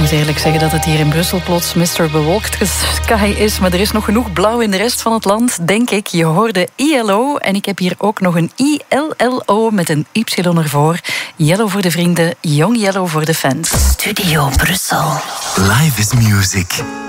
moet eerlijk zeggen dat het hier in Brussel plots Mr. Bewolkt Sky is. Maar er is nog genoeg blauw in de rest van het land, denk ik. Je hoorde ILO en ik heb hier ook nog een ILLO met een Y ervoor. Yellow voor de vrienden, Young Yellow voor de fans. Studio Brussel. Live is music.